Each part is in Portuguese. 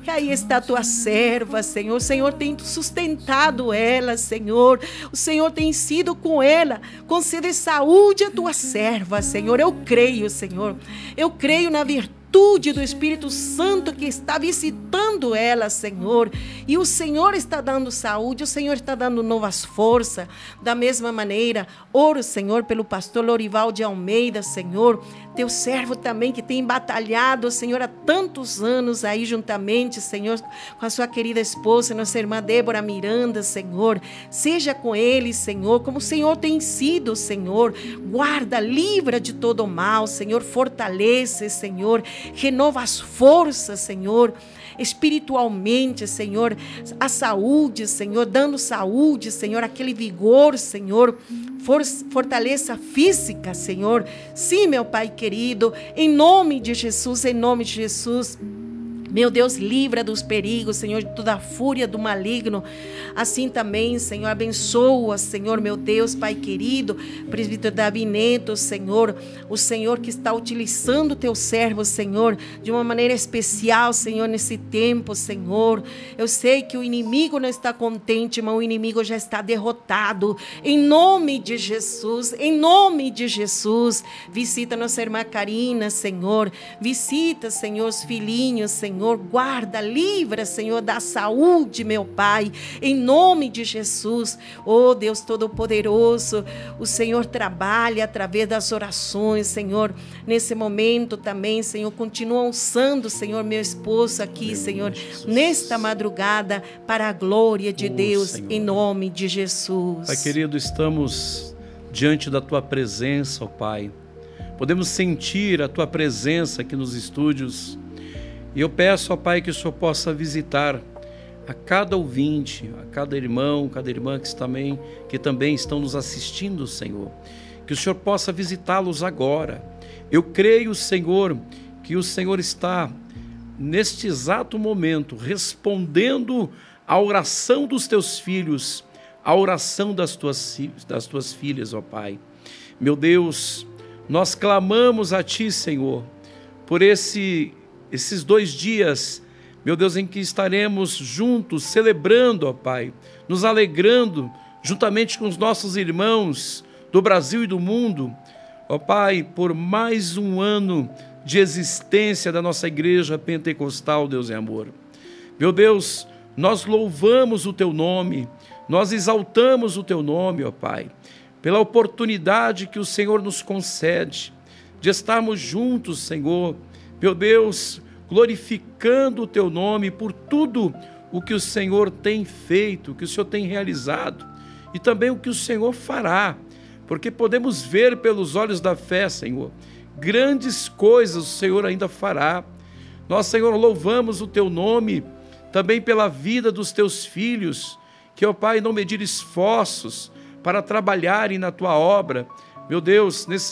que aí está a tua serva, Senhor. O Senhor tem sustentado ela, Senhor. O Senhor tem sido com ela. Concede saúde à tua serva, Senhor. Eu creio, Senhor. Eu creio na virtude do Espírito Santo que está visitando ela, Senhor. E o Senhor está dando saúde, o Senhor está dando novas forças. Da mesma maneira, oro, Senhor, pelo pastor Lorival de Almeida, Senhor. Teu servo também que tem batalhado, Senhor, há tantos anos aí juntamente, Senhor, com a sua querida esposa, nossa irmã Débora Miranda, Senhor. Seja com ele, Senhor, como o Senhor tem sido, Senhor. Guarda, livra de todo o mal, Senhor. Fortalece, Senhor. Renova as forças, Senhor, espiritualmente, Senhor, a saúde, Senhor, dando saúde, Senhor, aquele vigor, Senhor, fortaleza física, Senhor. Sim, meu Pai querido, em nome de Jesus, em nome de Jesus. Meu Deus, livra dos perigos, Senhor, de toda a fúria do maligno. Assim também, Senhor, abençoa, Senhor, meu Deus, Pai querido, presbítero Davi Neto, Senhor, o Senhor que está utilizando o teu servo, Senhor, de uma maneira especial, Senhor, nesse tempo, Senhor. Eu sei que o inimigo não está contente, mas o inimigo já está derrotado. Em nome de Jesus, em nome de Jesus, visita nossa irmã Karina, Senhor, visita, Senhor, os filhinhos, Senhor, guarda, livra, Senhor, da saúde, meu Pai, em nome de Jesus. Oh, Deus Todo-Poderoso, o Senhor trabalha através das orações, Senhor, nesse momento também, Senhor, continua usando, Senhor, meu esposo aqui, Senhor, nesta madrugada, para a glória de Deus, Senhor, em nome de Jesus. Pai querido, estamos diante da Tua presença, ó Pai, podemos sentir a Tua presença aqui nos estúdios. E eu peço, ó Pai, que o Senhor possa visitar a cada ouvinte, a cada irmão, cada irmã que também estão nos assistindo, Senhor. Que o Senhor possa visitá-los agora. Eu creio, Senhor, que o Senhor está, neste exato momento, respondendo à oração dos Teus filhos, à oração das Tuas filhas, ó Pai. Meu Deus, nós clamamos a Ti, Senhor, por esses 2 dias, meu Deus, em que estaremos juntos, celebrando, ó Pai, nos alegrando, juntamente com os nossos irmãos do Brasil e do mundo, ó Pai, por mais um ano de existência da nossa igreja pentecostal, Deus é amor. Meu Deus, nós louvamos o Teu nome, nós exaltamos o Teu nome, ó Pai, pela oportunidade que o Senhor nos concede de estarmos juntos, Senhor, meu Deus, glorificando o Teu nome por tudo o que o Senhor tem feito, o que o Senhor tem realizado e também o que o Senhor fará, porque podemos ver pelos olhos da fé, Senhor, grandes coisas o Senhor ainda fará. Nós, Senhor, louvamos o Teu nome também pela vida dos Teus filhos, que, ó Pai, não medir esforços para trabalharem na Tua obra. Meu Deus, nesses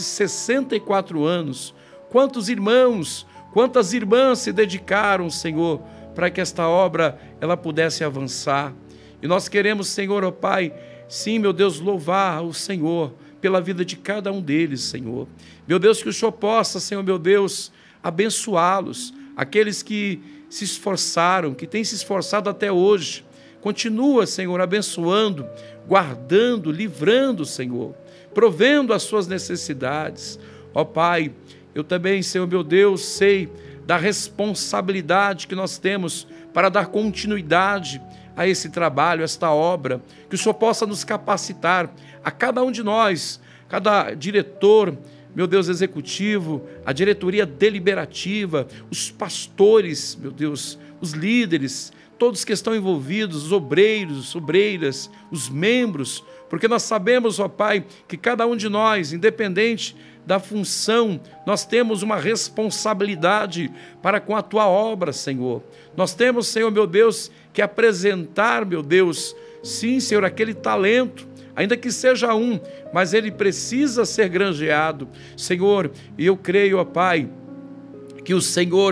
64 anos, quantos irmãos, quantas irmãs se dedicaram, Senhor, para que esta obra ela pudesse avançar. E nós queremos, Senhor, ó Pai, sim, meu Deus, louvar o Senhor pela vida de cada um deles, Senhor. Meu Deus, que o Senhor possa, Senhor, meu Deus, abençoá-los, aqueles que se esforçaram, que têm se esforçado até hoje. Continua, Senhor, abençoando, guardando, livrando, Senhor, provendo as suas necessidades. Ó Pai, eu também, Senhor meu Deus, sei da responsabilidade que nós temos para dar continuidade a esse trabalho, a esta obra, que o Senhor possa nos capacitar, a cada um de nós, cada diretor, meu Deus, executivo, a diretoria deliberativa, os pastores, meu Deus, os líderes, todos que estão envolvidos, os obreiros, obreiras, os membros, porque nós sabemos, ó Pai, que cada um de nós, independente da função, nós temos uma responsabilidade para com a Tua obra, Senhor. Nós temos, Senhor, meu Deus, que apresentar, meu Deus, sim, Senhor, aquele talento, ainda que seja um, mas ele precisa ser granjeado, Senhor, e eu creio, ó Pai, que o Senhor,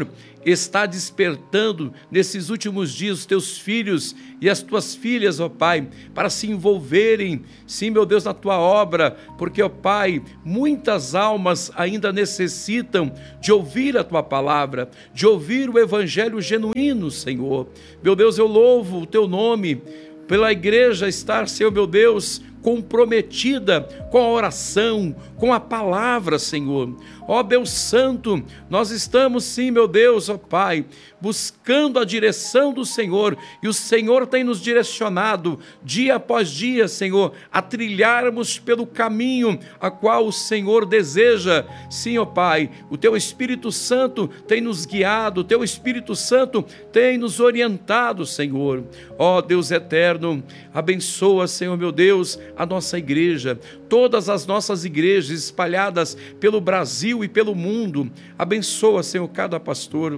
está despertando nesses últimos dias os teus filhos e as tuas filhas, ó Pai, para se envolverem, sim, meu Deus, na tua obra, porque, ó Pai, muitas almas ainda necessitam de ouvir a tua palavra, de ouvir o evangelho genuíno, Senhor. Meu Deus, eu louvo o teu nome pela igreja estar, Senhor, meu Deus, comprometida com a oração, com a palavra, Senhor. Ó Deus Santo, nós estamos sim, meu Deus, ó Pai, buscando a direção do Senhor, e o Senhor tem nos direcionado dia após dia, Senhor, a trilharmos pelo caminho a qual o Senhor deseja. Sim, ó Pai, o Teu Espírito Santo tem nos guiado, o Teu Espírito Santo tem nos orientado, Senhor. Ó Deus eterno, abençoa, Senhor, meu Deus, a nossa igreja, todas as nossas igrejas espalhadas pelo Brasil e pelo mundo. Abençoa, Senhor, cada pastor,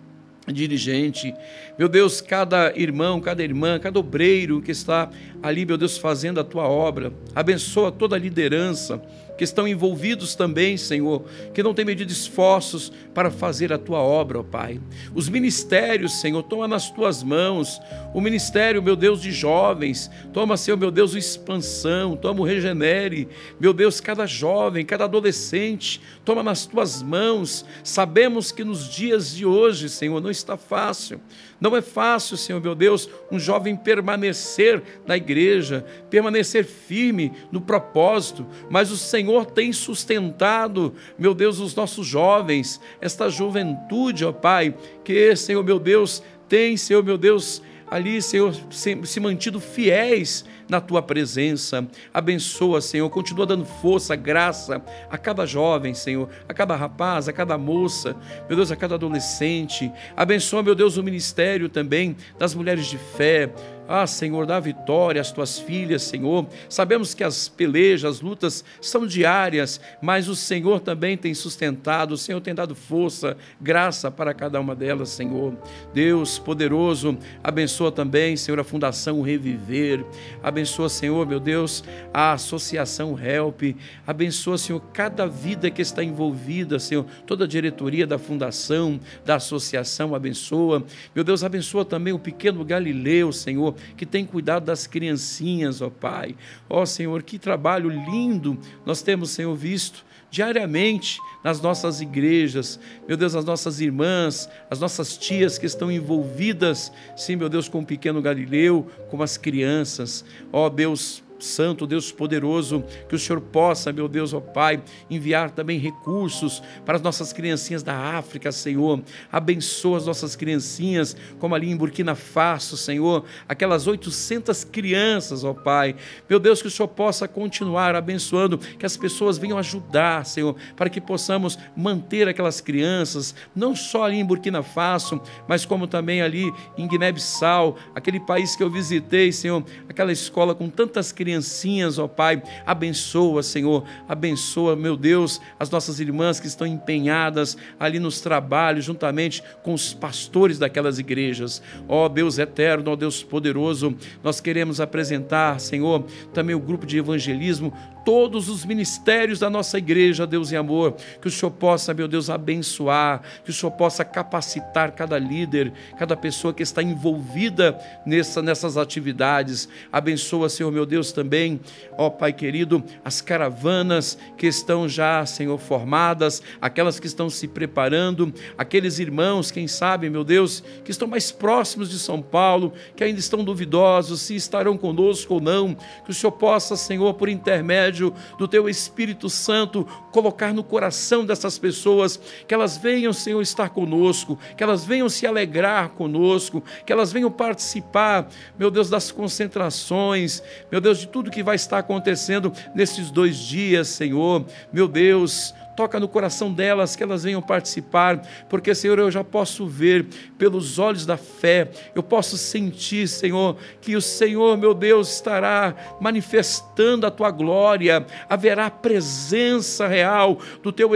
dirigente, meu Deus, cada irmão, cada irmã, cada obreiro que está ali, meu Deus, fazendo a tua obra. Abençoa toda a liderança que estão envolvidos também, Senhor, que não tem medido esforços para fazer a tua obra, ó Pai. Os ministérios, Senhor, toma nas tuas mãos. O ministério, meu Deus, de jovens, toma, Senhor, meu Deus, o Expansão, toma o Regenere, meu Deus, cada jovem, cada adolescente, toma nas tuas mãos. Sabemos que nos dias de hoje, Senhor, não está fácil. Não é fácil, Senhor, meu Deus, um jovem permanecer na igreja, permanecer firme no propósito, mas o Senhor tem sustentado, meu Deus, os nossos jovens, esta juventude, ó Pai, que, Senhor, meu Deus, tem, Senhor, meu Deus, ali, Senhor, se mantido fiéis na Tua presença. Abençoa, Senhor, continua dando força, graça a cada jovem, Senhor, a cada rapaz, a cada moça, meu Deus, a cada adolescente. Abençoa, meu Deus, o ministério também das mulheres de fé. Ah, Senhor, dá vitória às Tuas filhas, Senhor. Sabemos que as pelejas, as lutas são diárias, mas o Senhor também tem sustentado, o Senhor tem dado força, graça para cada uma delas, Senhor. Deus poderoso, abençoa também, Senhor, a Fundação Reviver. Abençoa, Senhor, meu Deus, a Associação Help. Abençoa, Senhor, cada vida que está envolvida, Senhor, toda a diretoria da Fundação, da Associação, abençoa. Meu Deus, abençoa também o pequeno Galileu, Senhor, que tem cuidado das criancinhas, ó Pai. Ó Senhor, que trabalho lindo nós temos, Senhor, visto diariamente nas nossas igrejas, meu Deus, as nossas irmãs, as nossas tias que estão envolvidas, sim, meu Deus, com o pequeno Galileu, com as crianças. Ó Deus Santo, Deus poderoso, que o Senhor possa, meu Deus, ó Pai, enviar também recursos para as nossas criancinhas da África, Senhor. Abençoa as nossas criancinhas, como ali em Burkina Faso, Senhor, aquelas 800 crianças, ó Pai. Meu Deus, que o Senhor possa continuar abençoando, que as pessoas venham ajudar, Senhor, para que possamos manter aquelas crianças, não só ali em Burkina Faso, mas como também ali em Guiné-Bissau, aquele país que eu visitei, Senhor, aquela escola com tantas criancinhas, ó Pai. Abençoa, Senhor, abençoa, meu Deus, as nossas irmãs que estão empenhadas ali nos trabalhos, juntamente com os pastores daquelas igrejas. Ó Deus eterno, ó Deus poderoso, nós queremos apresentar, Senhor, também o grupo de evangelismo, todos os ministérios da nossa igreja, Deus e amor, que o Senhor possa, meu Deus, abençoar, que o Senhor possa capacitar cada líder, cada pessoa que está envolvida nessas atividades. Abençoa, Senhor, meu Deus, também, ó Pai querido, as caravanas que estão já, Senhor, formadas, aquelas que estão se preparando, aqueles irmãos, quem sabe, meu Deus, que estão mais próximos de São Paulo, que ainda estão duvidosos se estarão conosco ou não, que o Senhor possa, Senhor, por intermédio do Teu Espírito Santo, colocar no coração dessas pessoas, que elas venham, Senhor, estar conosco, que elas venham se alegrar conosco, que elas venham participar, meu Deus, das concentrações, meu Deus, de tudo que vai estar acontecendo nesses 2 dias, Senhor. Meu Deus, toca no coração delas, que elas venham participar, porque, Senhor, eu já posso ver pelos olhos da fé, eu posso sentir, Senhor, que o Senhor, meu Deus, estará manifestando a Tua glória, haverá presença real do Teu Espírito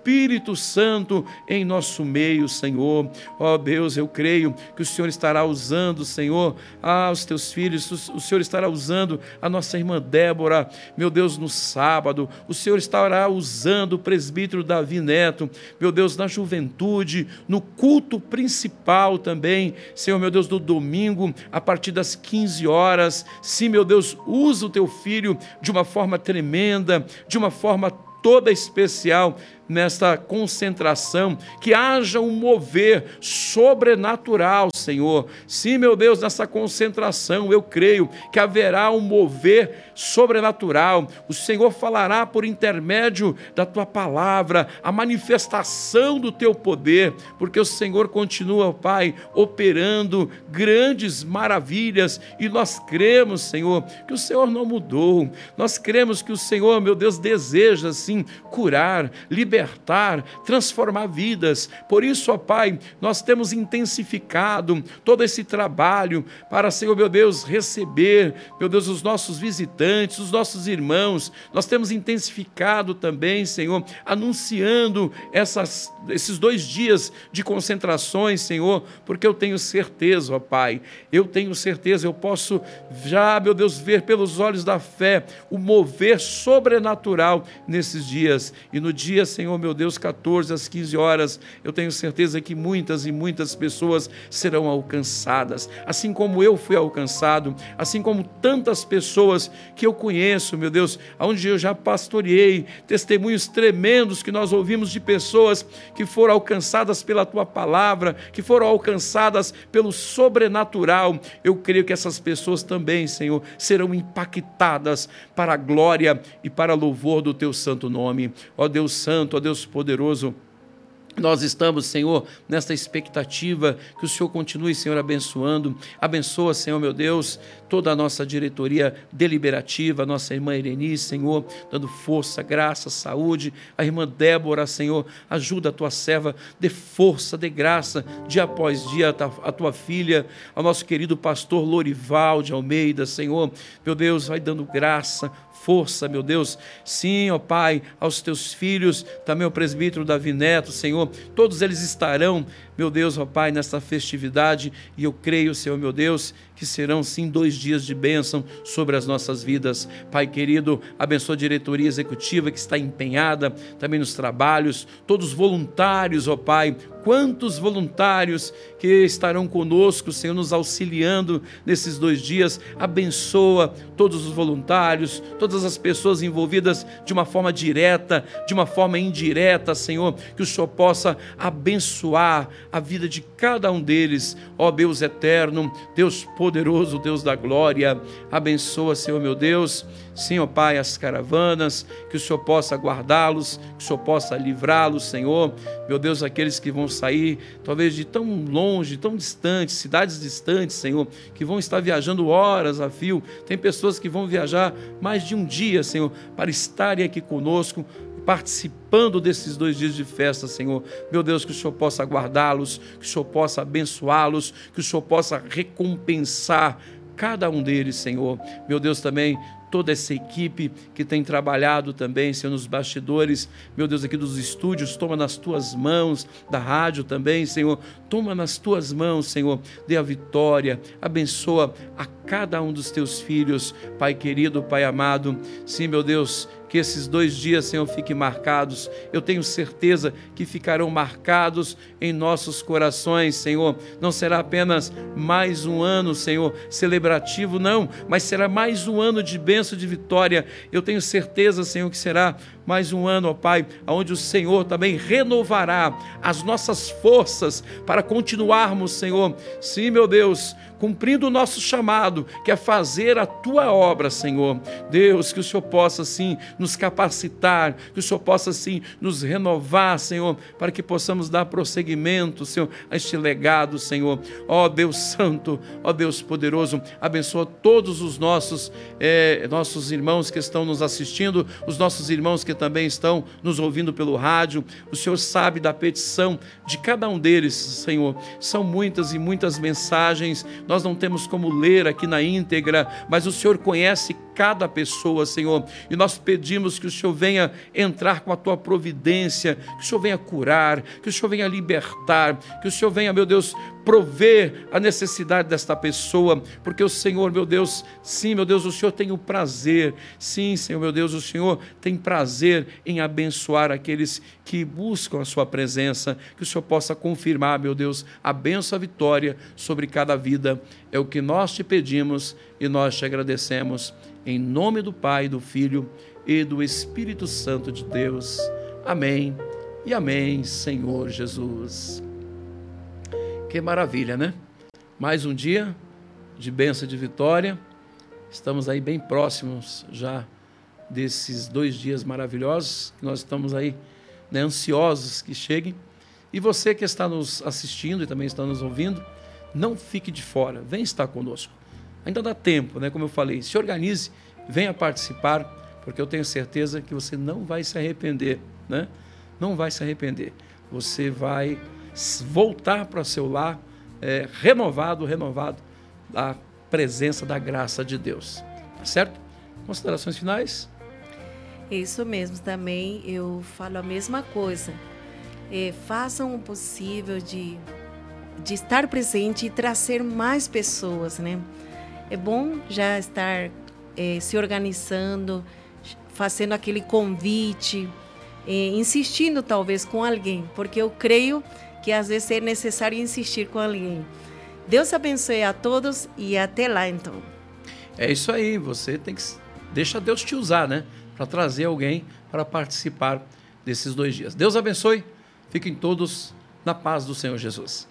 Espírito Santo em nosso meio, Senhor. Ó Deus, eu creio que o Senhor estará usando, Senhor, os teus filhos, o Senhor estará usando a nossa irmã Débora, meu Deus, no sábado, o Senhor estará usando o presbítero Davi Neto, meu Deus, na juventude, no culto principal também, Senhor, meu Deus, no domingo, a partir das 15 horas. Sim, meu Deus, usa o teu filho de uma forma tremenda, de uma forma toda especial nesta concentração, que haja um mover sobrenatural, Senhor. Sim, meu Deus, nessa concentração eu creio que haverá um mover sobrenatural. O Senhor falará por intermédio da tua palavra, a manifestação do teu poder, porque o Senhor continua, Pai, operando grandes maravilhas, e nós cremos, Senhor, que o Senhor não mudou. Nós cremos que o Senhor, meu Deus, deseja sim curar, libertar, transformar vidas. Por isso, ó Pai, nós temos intensificado todo esse trabalho para, Senhor, meu Deus, receber, meu Deus, os nossos visitantes, os nossos irmãos. Nós temos intensificado também, Senhor, anunciando esses 2 dias de concentrações, Senhor, porque eu tenho certeza, ó Pai, eu tenho certeza, eu posso já, meu Deus, ver pelos olhos da fé o mover sobrenatural nesses dias. E no dia, Senhor, meu Deus, 14 às 15 horas, eu tenho certeza que muitas e muitas pessoas serão alcançadas, assim como eu fui alcançado, assim como tantas pessoas que eu conheço, meu Deus, onde eu já pastoreei, testemunhos tremendos que nós ouvimos de pessoas que foram alcançadas pela tua palavra, que foram alcançadas pelo sobrenatural. Eu creio que essas pessoas também, Senhor, serão impactadas para a glória e para louvor do teu santo nome. Ó Deus santo, ó Deus poderoso, nós estamos, Senhor, nesta expectativa que o Senhor continue, Senhor, abençoando. Abençoa, Senhor, meu Deus, toda a nossa diretoria deliberativa, a nossa irmã Ireni, Senhor, dando força, graça, saúde. A irmã Débora, Senhor, ajuda a tua serva, dê força, dê graça, dia após dia, a tua filha, ao nosso querido pastor Lorival de Almeida, Senhor, meu Deus, vai dando graça, força, meu Deus, sim, ó Pai, aos teus filhos, também ao presbítero Davi Neto, Senhor, todos eles estarão, meu Deus, ó Pai, nesta festividade, e eu creio, Senhor, meu Deus, que serão sim 2 dias de bênção sobre as nossas vidas. Pai querido, abençoa a diretoria executiva que está empenhada também nos trabalhos, todos os voluntários, ó Pai, quantos voluntários que estarão conosco, Senhor, nos auxiliando nesses 2 dias. Abençoa todos os voluntários, todas as pessoas envolvidas de uma forma direta, de uma forma indireta, Senhor, que o Senhor possa abençoar a vida de cada um deles. Ó Deus eterno, Deus poderoso, Deus da glória, abençoa, Senhor, meu Deus, sim, ó Pai, as caravanas, que o Senhor possa guardá-los, que o Senhor possa livrá-los, Senhor, meu Deus, aqueles que vão sair, talvez de tão longe, tão distantes, cidades distantes, Senhor, que vão estar viajando horas a fio. Tem pessoas que vão viajar mais de um dia, Senhor, para estarem aqui conosco, participando desses 2 dias de festa, Senhor. Meu Deus, que o Senhor possa guardá-los, que o Senhor possa abençoá-los, que o Senhor possa recompensar cada um deles, Senhor. Meu Deus, também toda essa equipe que tem trabalhado também, Senhor, nos bastidores, meu Deus, aqui dos estúdios, toma nas tuas mãos, da rádio também, Senhor, toma nas tuas mãos, Senhor, dê a vitória, abençoa a cada um dos teus filhos, Pai querido, Pai amado, sim, meu Deus, que esses 2 dias, Senhor, fiquem marcados. Eu tenho certeza que ficarão marcados em nossos corações, Senhor. Não será apenas mais um ano, Senhor, celebrativo, não, mas será mais um ano de bênção, de vitória. Eu tenho certeza, Senhor, que será mais um ano, ó Pai, onde o Senhor também renovará as nossas forças para continuarmos, Senhor, sim, meu Deus, cumprindo o nosso chamado, que é fazer a Tua obra, Senhor. Deus, que o Senhor possa, sim, nos capacitar, que o Senhor possa, sim, nos renovar, Senhor, para que possamos dar prosseguimento, Senhor, a este legado, Senhor. Ó Deus Santo, ó Deus poderoso, abençoa todos os nossos irmãos que estão nos assistindo, os nossos irmãos que que também estão nos ouvindo pelo rádio. O Senhor sabe da petição de cada um deles, Senhor. São muitas e muitas mensagens, nós não temos como ler aqui na íntegra, mas o Senhor conhece cada pessoa, Senhor, e nós pedimos que o Senhor venha entrar com a tua providência, que o Senhor venha curar, que o Senhor venha libertar, que o Senhor venha, meu Deus, prover a necessidade desta pessoa, porque o Senhor, meu Deus, sim, meu Deus, o Senhor tem o prazer, sim, Senhor, meu Deus, o Senhor tem prazer em abençoar aqueles que buscam a sua presença, que o Senhor possa confirmar, meu Deus, a bênção, a vitória sobre cada vida, é o que nós te pedimos e nós te agradecemos, em nome do Pai, do Filho e do Espírito Santo de Deus. Amém e amém, Senhor Jesus. Que maravilha, né? Mais um dia de bênção e de vitória. Estamos aí bem próximos já desses 2 dias maravilhosos, que nós estamos aí, né, ansiosos que cheguem. E você que está nos assistindo e também está nos ouvindo, não fique de fora, vem estar conosco. Ainda dá tempo, né? Como eu falei, se organize, venha participar, porque eu tenho certeza que você não vai se arrepender, né? Não vai se arrepender. Você vai voltar para o seu lar renovado da presença da graça de Deus. Tá certo? Considerações finais? Isso mesmo, também eu falo a mesma coisa. Façam o possível de estar presente e trazer mais pessoas, né? É bom já estar se organizando, fazendo aquele convite, insistindo talvez com alguém, porque eu creio que às vezes é necessário insistir com alguém. Deus abençoe a todos e até lá então. É isso aí, você tem que deixa Deus te usar, né? Para trazer alguém para participar desses 2 dias. Deus abençoe, fiquem todos na paz do Senhor Jesus.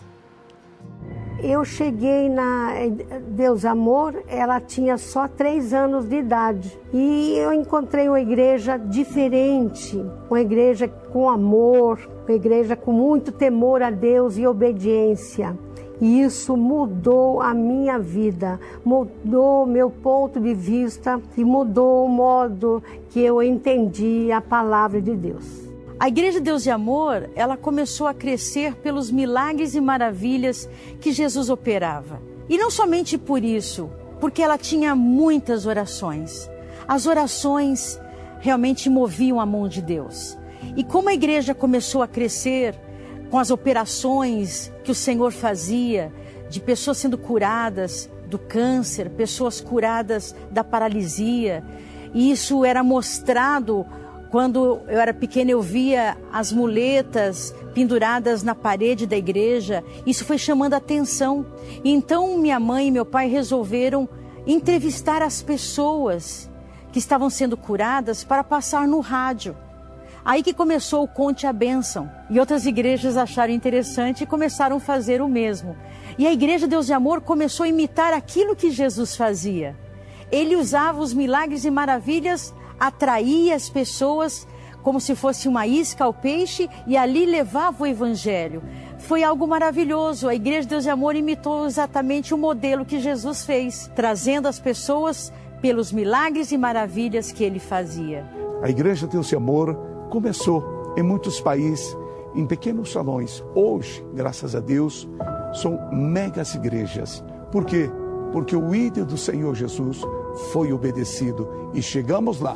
Eu cheguei na Deus Amor, ela tinha só 3 anos de idade. E eu encontrei uma igreja diferente, uma igreja com amor, uma igreja com muito temor a Deus e obediência. E isso mudou a minha vida, mudou meu ponto de vista e mudou o modo que eu entendi a palavra de Deus. A Igreja Deus de Amor, ela começou a crescer pelos milagres e maravilhas que Jesus operava. E não somente por isso, porque ela tinha muitas orações. As orações realmente moviam a mão de Deus. E como a igreja começou a crescer com as operações que o Senhor fazia, de pessoas sendo curadas do câncer, pessoas curadas da paralisia, e isso era mostrado. Quando eu era pequena, eu via as muletas penduradas na parede da igreja. Isso foi chamando a atenção. Então, minha mãe e meu pai resolveram entrevistar as pessoas que estavam sendo curadas para passar no rádio. Aí que começou o Conte a Bênção. E outras igrejas acharam interessante e começaram a fazer o mesmo. E a Igreja Deus de Amor começou a imitar aquilo que Jesus fazia. Ele usava os milagres e maravilhas, atraía as pessoas como se fosse uma isca ao peixe e ali levava o evangelho. Foi algo maravilhoso. A Igreja Deus de Amor imitou exatamente o modelo que Jesus fez, trazendo as pessoas pelos milagres e maravilhas que ele fazia. A Igreja Deus de Amor começou em muitos países, em pequenos salões. Hoje, graças a Deus, são megas igrejas. Por quê? Porque o ídolo do Senhor Jesus foi obedecido e chegamos lá,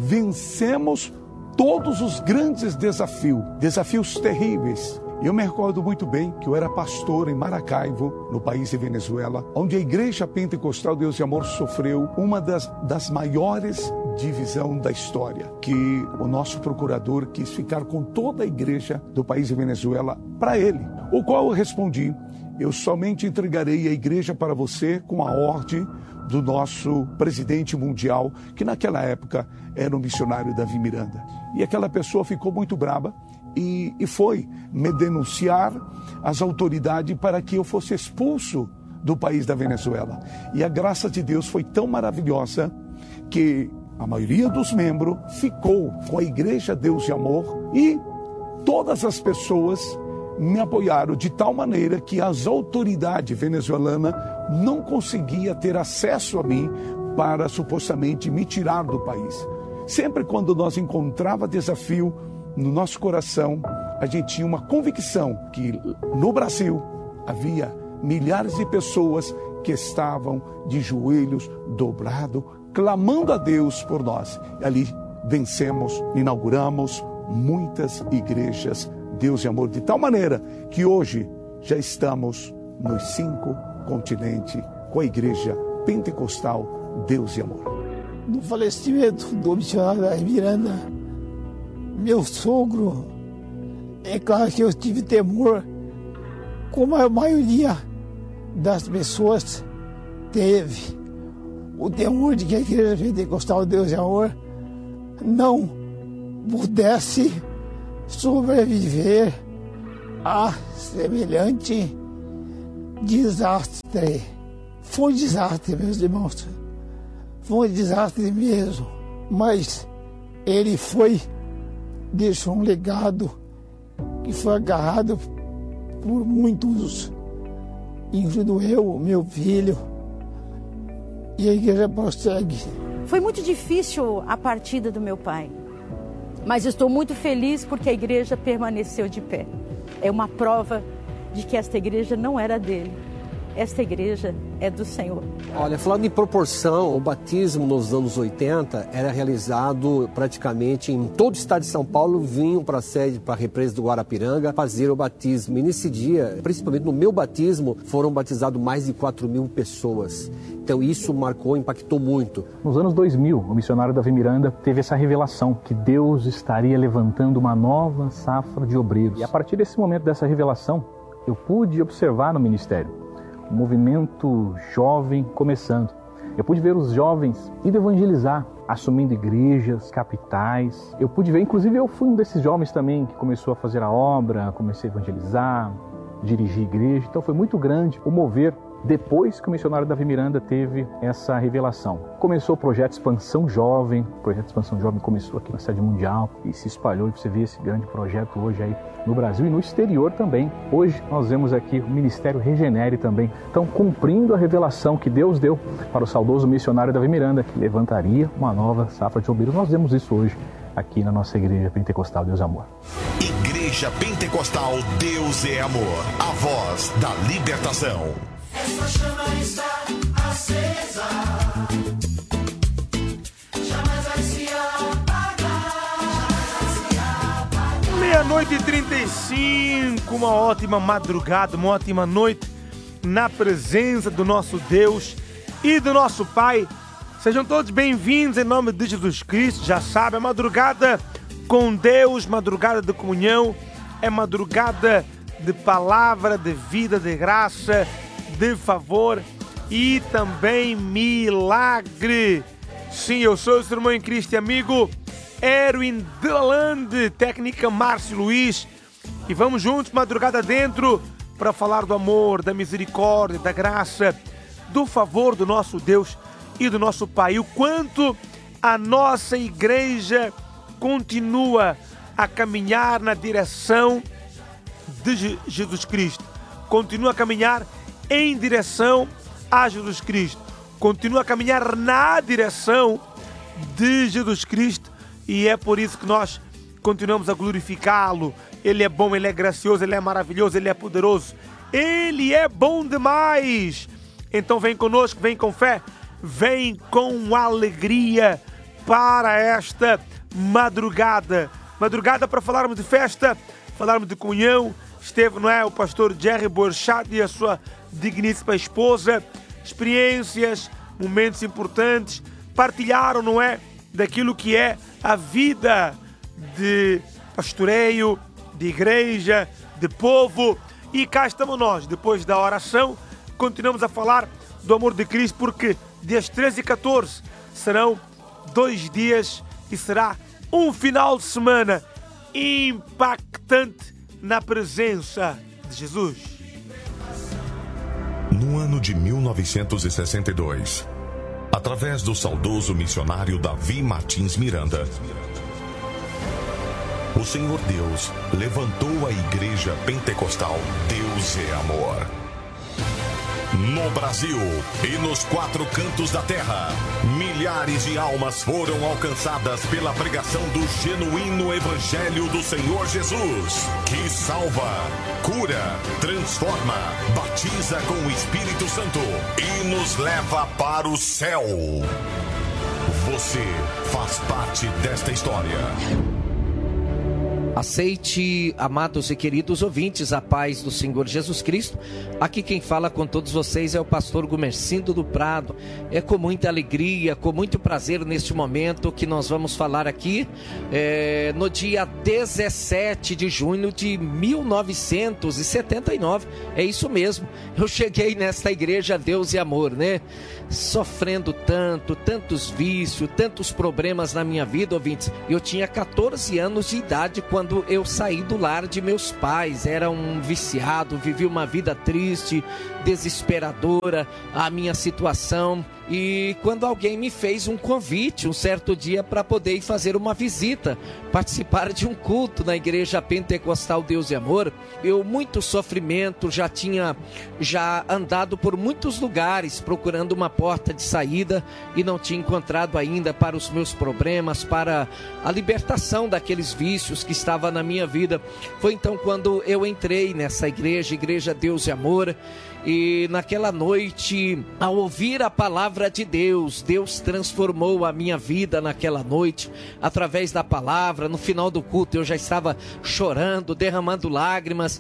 vencemos todos os grandes desafios terríveis. Eu me recordo muito bem que eu era pastor em Maracaibo, no país de Venezuela, onde a Igreja Pentecostal Deus de Amor sofreu uma das maiores divisões da história, que o nosso procurador quis ficar com toda a igreja do país de Venezuela para ele, o qual eu respondi: eu somente entregarei a igreja para você com a ordem do nosso presidente mundial, que naquela época era o missionário Davi Miranda. E aquela pessoa ficou muito brava e foi me denunciar às autoridades para que eu fosse expulso do país da Venezuela. E a graça de Deus foi tão maravilhosa que a maioria dos membros ficou com a Igreja Deus de Amor e todas as pessoas me apoiaram de tal maneira que as autoridades venezuelanas não conseguiam ter acesso a mim para supostamente me tirar do país. Sempre quando nós encontrava desafio no nosso coração, a gente tinha uma convicção que no Brasil havia milhares de pessoas que estavam de joelhos dobrados, clamando a Deus por nós. E ali vencemos, inauguramos muitas igrejas Deus de Amor, de tal maneira que hoje já estamos nos 5 continentes com a Igreja Pentecostal Deus de Amor. No falecimento do missionário Davi Miranda, meu sogro, é claro que eu tive temor, como a maioria das pessoas teve. O temor de que a Igreja Pentecostal Deus de Amor não pudesse sobreviver a semelhante desastre. Foi um desastre, meus irmãos. Foi um desastre mesmo. Mas ele deixou um legado que foi agarrado por muitos, incluindo eu, meu filho. E a igreja prossegue. Foi muito difícil a partida do meu pai, mas estou muito feliz porque a igreja permaneceu de pé. É uma prova de que esta igreja não era dele. Esta igreja é do Senhor. Olha, falando em proporção, o batismo nos anos 80 era realizado praticamente em todo o estado de São Paulo, vinham para a sede, para a represa do Guarapiranga, fazer o batismo. E nesse dia, principalmente no meu batismo, foram batizados mais de 4.000 pessoas. Então isso marcou, impactou muito. Nos anos 2000, o missionário Davi Miranda teve essa revelação que Deus estaria levantando uma nova safra de obreiros. E a partir desse momento, dessa revelação, eu pude observar no ministério um movimento jovem começando. Eu pude ver os jovens indo evangelizar, assumindo igrejas, capitais. Eu pude ver, inclusive eu fui um desses jovens também que começou a fazer a obra, comecei a evangelizar, dirigir igreja. Então foi muito grande o mover depois que o missionário Davi Miranda teve essa revelação. Começou o projeto Expansão Jovem. O projeto Expansão Jovem começou aqui na sede mundial e se espalhou. E você vê esse grande projeto hoje aí no Brasil e no exterior também. Hoje nós vemos aqui o Ministério Regenere também. Então, cumprindo a revelação que Deus deu para o saudoso missionário Davi Miranda, que levantaria uma nova safra de obreiros. Nós vemos isso hoje aqui na nossa Igreja Pentecostal Deus é Amor. Igreja Pentecostal Deus é Amor, a voz da libertação. Essa chama está acesa, jamais vai se apagar. 00:35, uma ótima madrugada, uma ótima noite na presença do nosso Deus e do nosso Pai. Sejam todos bem-vindos em nome de Jesus Cristo. Já sabe, é madrugada com Deus, madrugada de comunhão, é madrugada de palavra, de vida, de graça, de favor e também milagre. Sim, eu sou o seu irmão em Cristo e amigo Erwin Delalande, técnica Márcio Luiz, e vamos juntos madrugada dentro para falar do amor, da misericórdia, da graça, do favor do nosso Deus e do nosso Pai. O quanto a nossa igreja continua a caminhar na direção de Jesus Cristo, continua a caminhar em direção a Jesus Cristo, continua a caminhar na direção de Jesus Cristo, e é por isso que nós continuamos a glorificá-lo. Ele é bom, Ele é gracioso, Ele é maravilhoso, Ele é poderoso, Ele é bom demais. Então vem conosco, vem com fé, vem com alegria para esta madrugada para falarmos de festa, falarmos de comunhão. Esteve, não é, o pastor Jerry Borchat e a sua digníssima esposa, experiências, momentos importantes, partilharam, não é, daquilo que é a vida de pastoreio, de igreja, de povo. E cá estamos nós, depois da oração, continuamos a falar do amor de Cristo, porque dias 13 e 14 serão 2 dias e será um final de semana impactante na presença de Jesus. No ano de 1962, através do saudoso missionário Davi Martins Miranda, o Senhor Deus levantou a Igreja Pentecostal Deus é Amor. No Brasil e nos 4 cantos da terra, milhares de almas foram alcançadas pela pregação do genuíno Evangelho do Senhor Jesus, que salva, cura, transforma, batiza com o Espírito Santo e nos leva para o céu. Você faz parte desta história. Aceite, amados e queridos ouvintes, a paz do Senhor Jesus Cristo. Aqui quem fala com todos vocês é o pastor Gumercindo do Prado. É com muita alegria, com muito prazer neste momento que nós vamos falar aqui no dia 17 de junho de 1979. É isso mesmo, eu cheguei nesta igreja Deus e Amor, né? Sofrendo tantos vícios, tantos problemas na minha vida, ouvintes. Eu tinha 14 anos de idade quando eu saí do lar de meus pais. Era um viciado, vivi uma vida triste, desesperadora, a minha situação. E quando alguém me fez um convite, um certo dia, para poder ir fazer uma visita, participar de um culto na igreja pentecostal Deus e Amor, eu, muito sofrimento, já tinha andado por muitos lugares procurando uma porta de saída e não tinha encontrado ainda para os meus problemas, para a libertação daqueles vícios que estavam na minha vida. Foi então quando eu entrei nessa igreja Deus e Amor. E naquela noite, ao ouvir a palavra de Deus, Deus transformou a minha vida naquela noite, através da palavra. No final do culto eu já estava chorando, derramando lágrimas,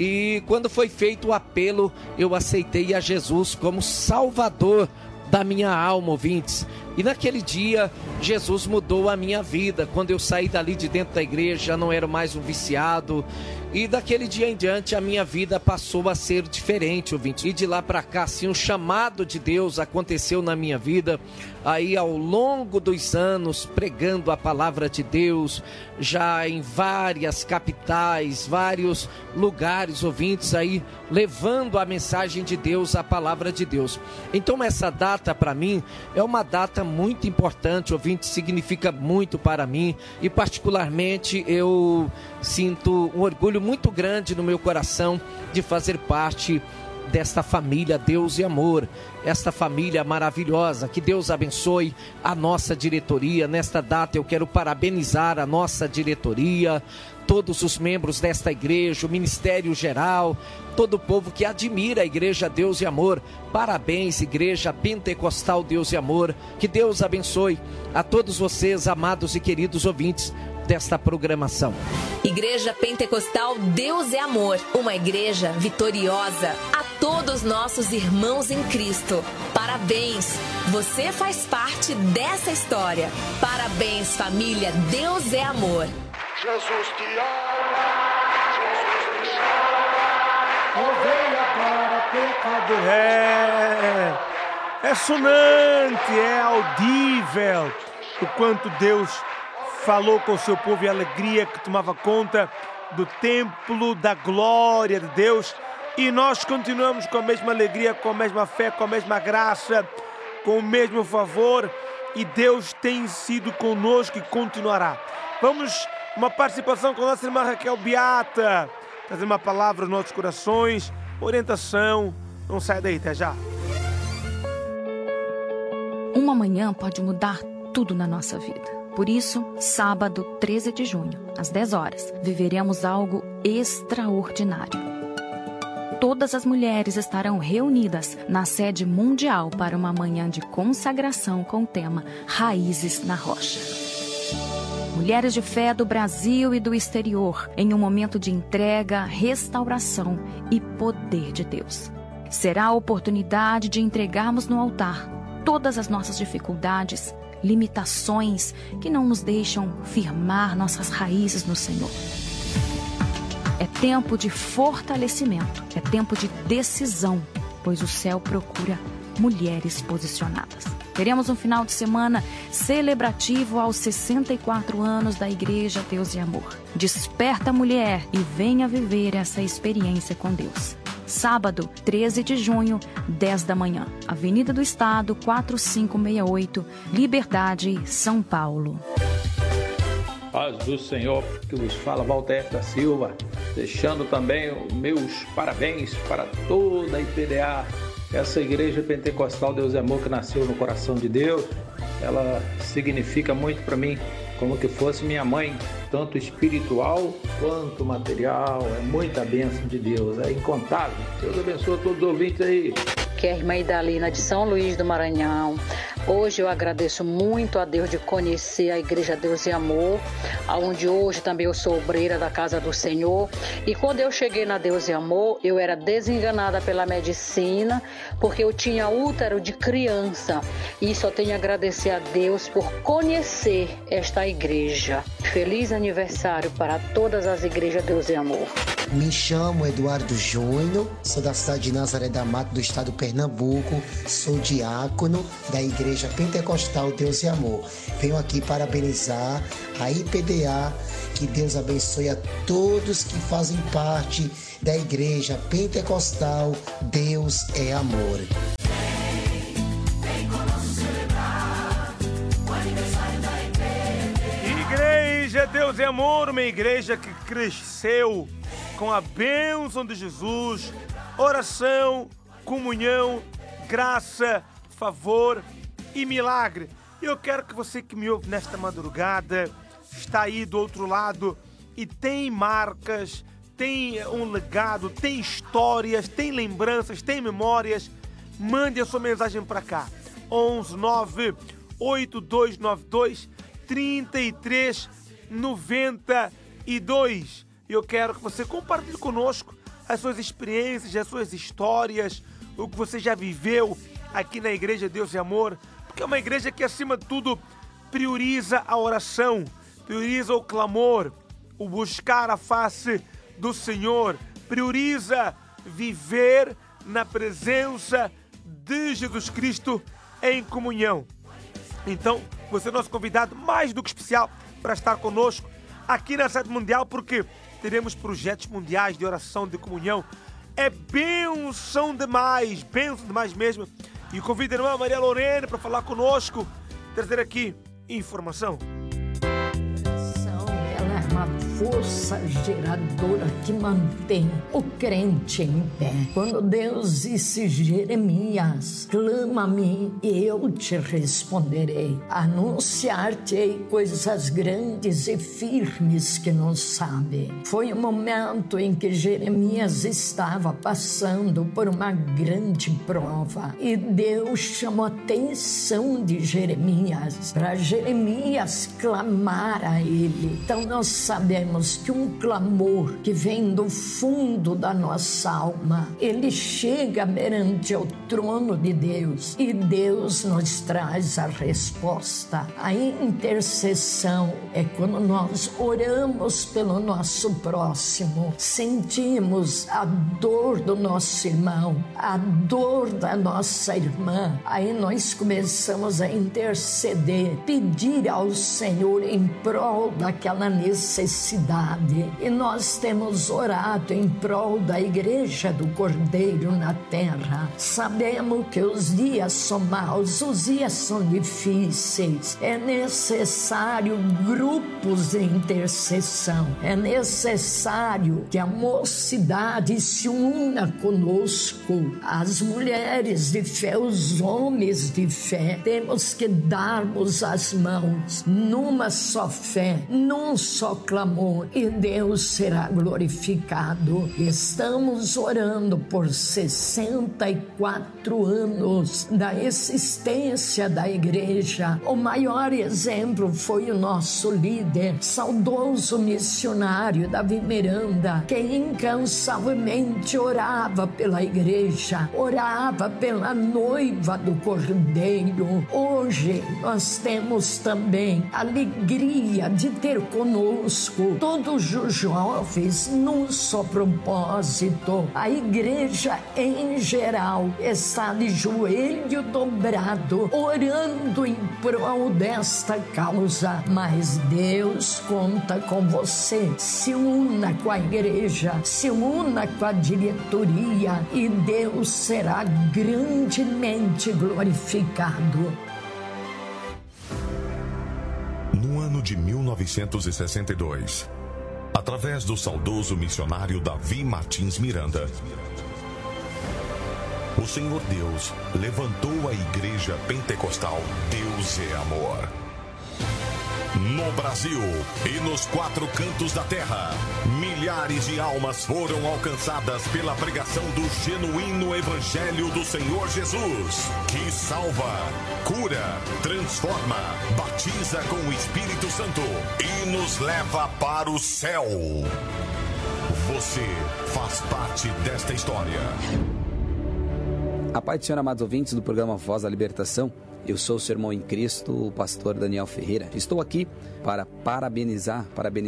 e quando foi feito o apelo, eu aceitei a Jesus como Salvador da minha alma, ouvintes. E naquele dia, Jesus mudou a minha vida. Quando eu saí dali de dentro da igreja, já não era mais um viciado. E daquele dia em diante, a minha vida passou a ser diferente, ouvinte. E de lá para cá, assim, um chamado de Deus aconteceu na minha vida. Aí, ao longo dos anos, pregando a palavra de Deus, já em várias capitais, vários lugares, ouvintes, aí, levando a mensagem de Deus, a palavra de Deus. Então, essa data, para mim, é uma data muito importante, ouvinte, significa muito para mim. E, particularmente, eu sinto um orgulho muito grande no meu coração de fazer parte desta família Deus e Amor, esta família maravilhosa. Que Deus abençoe a nossa diretoria. Nesta data eu quero parabenizar a nossa diretoria, todos os membros desta igreja, o Ministério Geral, todo o povo que admira a igreja Deus e Amor. Parabéns, igreja pentecostal Deus e Amor. Que Deus abençoe a todos vocês, amados e queridos ouvintes desta programação. Igreja Pentecostal Deus é Amor, uma igreja vitoriosa. A todos nossos irmãos em Cristo, parabéns, você faz parte dessa história. Parabéns, família Deus é Amor. Jesus te ama, Jesus te chama. Ouvei agora, pecador. É sonante, é audível o quanto Deus falou com o seu povo, e a alegria que tomava conta do templo da glória de Deus. E nós continuamos com a mesma alegria, com a mesma fé, com a mesma graça, com o mesmo favor, e Deus tem sido conosco e continuará. Vamos, uma participação com a nossa irmã Raquel Beata, trazer uma palavra aos nossos corações, orientação. Não sai daí, até já. Uma manhã pode mudar tudo na nossa vida. Por isso, sábado 13 de junho, às 10 horas, viveremos algo extraordinário. Todas as mulheres estarão reunidas na sede mundial para uma manhã de consagração com o tema Raízes na Rocha. Mulheres de fé do Brasil e do exterior, em um momento de entrega, restauração e poder de Deus. Será a oportunidade de entregarmos no altar todas as nossas dificuldades, limitações que não nos deixam firmar nossas raízes no Senhor. É tempo de fortalecimento, é tempo de decisão, pois o céu procura mulheres posicionadas. Teremos um final de semana celebrativo aos 64 anos da Igreja Deus e Amor. Desperta, mulher, e venha viver essa experiência com Deus. Sábado, 13 de junho, 10 da manhã. Avenida do Estado, 4568, Liberdade, São Paulo. Paz do Senhor, que vos fala Walter da Silva, deixando também os meus parabéns para toda a IPDA Essa igreja pentecostal Deus é Amor que nasceu no coração de Deus, ela significa muito para mim, como que fosse minha mãe, tanto espiritual quanto material. É muita bênção de Deus, é incontável. Deus abençoe todos os ouvintes aí. Que é a irmã Idalina de São Luís do Maranhão. Hoje eu agradeço muito a Deus de conhecer a Igreja Deus e Amor, onde hoje também eu sou obreira da Casa do Senhor. E quando eu cheguei na Deus e Amor, eu era desenganada pela medicina, porque eu tinha útero de criança. E só tenho a agradecer a Deus por conhecer esta igreja. Feliz aniversário para todas as igrejas Deus e Amor. Me chamo Eduardo Júnior, sou da cidade de Nazaré da Mata, do estado do Pernambuco, sou diácono da Igreja Pentecostal Deus e Amor. Venho aqui parabenizar a IPDA, que Deus abençoe a todos que fazem parte da Igreja Pentecostal Deus é Amor. Igreja Deus é Amor, uma igreja que cresceu com a bênção de Jesus, oração, comunhão, graça, favor e milagre. E eu quero que você que me ouve nesta madrugada, está aí do outro lado e tem marcas, tem um legado, tem histórias, tem lembranças, tem memórias, mande a sua mensagem para cá. 11982923392. E eu quero que você compartilhe conosco as suas experiências, as suas histórias, o que você já viveu aqui na Igreja Deus e Amor, porque é uma igreja que, acima de tudo, prioriza a oração, prioriza o clamor, o buscar a face do Senhor, prioriza viver na presença de Jesus Cristo em comunhão. Então, você é nosso convidado mais do que especial para estar conosco aqui na Sede Mundial, porque teremos projetos mundiais de oração, de comunhão. É bênção demais mesmo. E convido a irmã Maria Lorena para falar conosco, trazer aqui informação. Ela é uma força geradora que mantém o crente em pé. Quando Deus disse, Jeremias, clama-me e eu te responderei. Anunciar-te-ei coisas grandes e firmes que não sabe. Foi o momento em que Jeremias estava passando por uma grande prova. E Deus chamou a atenção de Jeremias, para Jeremias clamar a ele. Então nós sabemos que um clamor que vem do fundo da nossa alma, ele chega perante o trono de Deus e Deus nos traz a resposta. A intercessão é quando nós oramos pelo nosso próximo, sentimos a dor do nosso irmão, a dor da nossa irmã, aí nós começamos a interceder, pedir ao Senhor em prol daquela necessidade. E nós temos orado em prol da Igreja do Cordeiro na terra. Sabemos que os dias são maus, os dias são difíceis. É necessário grupos de intercessão. É necessário que a mocidade se una conosco. As mulheres de fé, os homens de fé. Temos que darmos as mãos numa só fé, num só clamor, e Deus será glorificado. Estamos orando por 64 anos da existência da igreja. O maior exemplo foi o nosso líder, saudoso missionário Davi Miranda, que incansavelmente orava pela igreja, orava pela noiva do Cordeiro. Hoje nós temos também a alegria de ter conosco todos os jovens num só propósito. A igreja em geral está de joelho dobrado, orando em prol desta causa. Mas Deus conta com você. Se una com a igreja, se una com a diretoria e Deus será grandemente glorificado. No ano de 1962, através do saudoso missionário Davi Martins Miranda, o Senhor Deus levantou a Igreja Pentecostal Deus é Amor. No Brasil e nos 4 cantos da terra, milhares de almas foram alcançadas pela pregação do genuíno Evangelho do Senhor Jesus, que salva, cura, transforma, batiza com o Espírito Santo e nos leva para o céu. Você faz parte desta história. A paz do Senhor, amados ouvintes do programa Voz da Libertação. Eu sou o seu irmão em Cristo, o pastor Daniel Ferreira. Estou aqui para parabenizar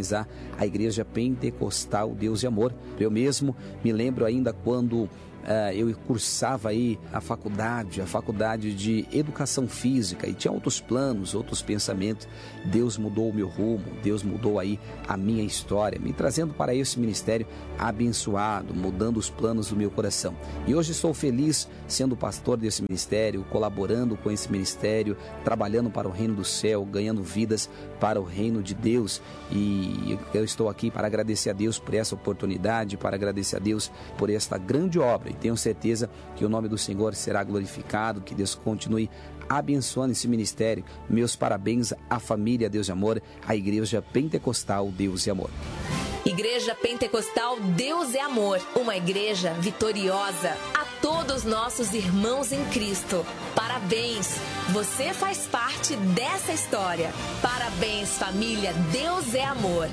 a Igreja Pentecostal Deus de Amor. Eu mesmo me lembro ainda quando eu cursava aí a faculdade de Educação Física e tinha outros planos, outros pensamentos. Deus mudou o meu rumo, Deus mudou aí a minha história, me trazendo para esse ministério abençoado, mudando os planos do meu coração. E hoje estou feliz sendo pastor desse ministério, colaborando com esse ministério, trabalhando para o reino do céu, ganhando vidas para o reino de Deus. E eu estou aqui para agradecer a Deus por essa oportunidade, para agradecer a Deus por esta grande obra. E tenho certeza que o nome do Senhor será glorificado, que Deus continue abençoando esse ministério. Meus parabéns à família Deus de Amor, à Igreja Pentecostal Deus de Amor. Igreja Pentecostal Deus é Amor, uma igreja vitoriosa. A todos nossos irmãos em Cristo, parabéns! Você faz parte dessa história. Parabéns, família Deus é Amor.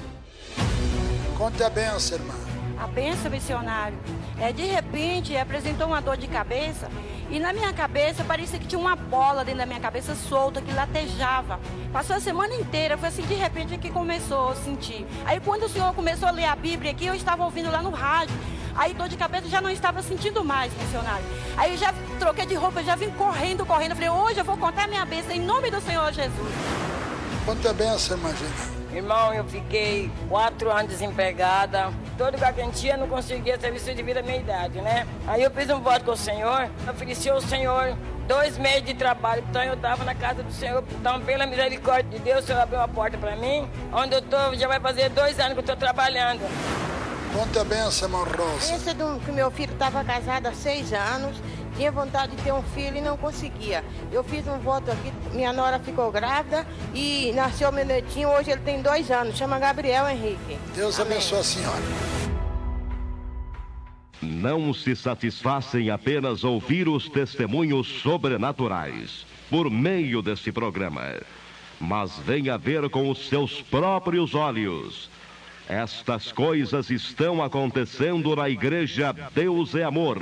Conte a benção, irmã. A benção, missionário. De repente, apresentou uma dor de cabeça e na minha cabeça parecia que tinha uma bola dentro da minha cabeça solta que latejava. Passou a semana inteira, foi assim, de repente que começou a sentir. Aí quando o senhor começou a ler a Bíblia aqui, eu estava ouvindo lá no rádio. Aí dor de cabeça já não estava sentindo mais, missionário. Aí eu já troquei de roupa, já vim correndo. Falei, hoje eu vou contar a minha bênção em nome do Senhor Jesus. Quanto é benção, imagina. Irmão, eu fiquei 4 anos desempregada. Todo lugar que a gente ia, não conseguia serviço de vida à minha idade, né? Aí eu fiz um voto com o Senhor, ofereci ao Senhor 2 meses de trabalho. Então eu estava na casa do Senhor. Então, pela misericórdia de Deus, o Senhor abriu uma porta para mim. Onde eu estou, já vai fazer 2 anos que eu estou trabalhando. Quanto é benção, irmão Rosa. Pensa que meu filho estava casado há 6 anos. Tinha vontade de ter um filho e não conseguia. Eu fiz um voto aqui, minha nora ficou grávida e nasceu meu netinho. Hoje ele tem 2 anos, chama Gabriel Henrique. Deus abençoe a senhora. Não se satisfaça em apenas ouvir os testemunhos sobrenaturais por meio desse programa, mas venha ver com os seus próprios olhos. Estas coisas estão acontecendo na Igreja Deus é Amor.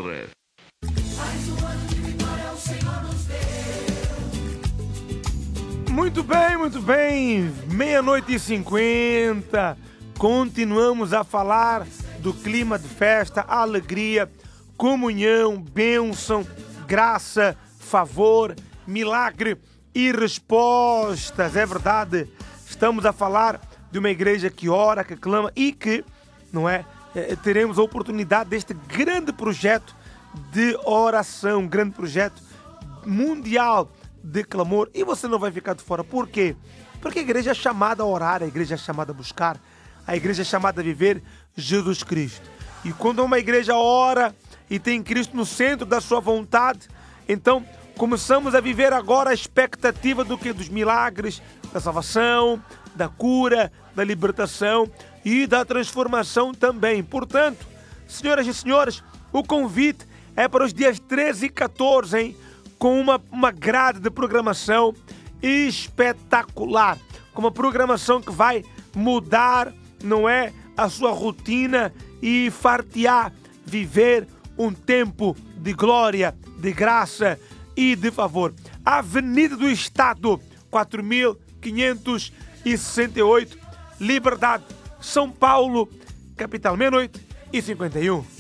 Muito bem, 00:50. Continuamos a falar do clima de festa, alegria, comunhão, bênção, graça, favor, milagre e respostas. É verdade, estamos a falar de uma igreja que ora, que clama e que, teremos a oportunidade deste grande projeto de oração, grande projeto mundial de clamor, e você não vai ficar de fora. Por quê? Porque a igreja é chamada a orar, a igreja é chamada a buscar, a igreja é chamada a viver Jesus Cristo. E quando uma igreja ora e tem Cristo no centro da sua vontade, então começamos a viver agora a expectativa do que? Dos milagres, da salvação, da cura, da libertação e da transformação também. Portanto, senhoras e senhores, o convite é para os dias 13 e 14, hein? Com uma grade de programação espetacular, com uma programação que vai mudar, a sua rotina e fartear, viver um tempo de glória, de graça e de favor. Avenida do Estado, 4568, Liberdade, São Paulo, capital, 00:51.